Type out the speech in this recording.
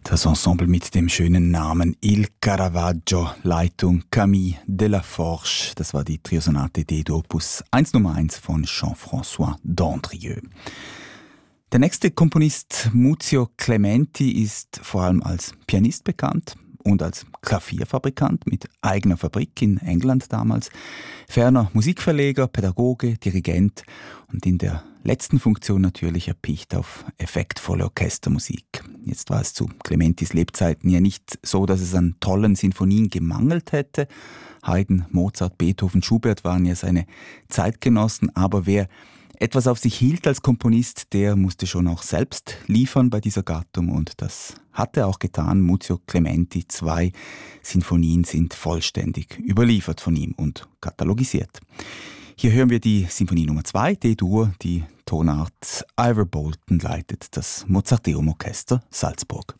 Das Ensemble mit dem schönen Namen Il Caravaggio, Leitung Camille Delaforge. Das war die Triosonate D-Dur Opus 1 Nummer 1 von Jean-François Dandrieux. Der nächste Komponist Muzio Clementi ist vor allem als Pianist bekannt und als Klavierfabrikant mit eigener Fabrik in England damals. Ferner Musikverleger, Pädagoge, Dirigent und in der letzten Funktion natürlich erpicht auf effektvolle Orchestermusik. Jetzt war es zu Clementis Lebzeiten ja nicht so, dass es an tollen Sinfonien gemangelt hätte. Haydn, Mozart, Beethoven, Schubert waren ja seine Zeitgenossen, aber wer etwas auf sich hielt als Komponist, der musste schon auch selbst liefern bei dieser Gattung und das hat er auch getan. Muzio Clementi, 2 Sinfonien sind vollständig überliefert von ihm und katalogisiert. Hier hören wir die Sinfonie Nummer 2, D-Dur, die Tonart Ivor Bolton leitet das Mozarteum Orchester Salzburg.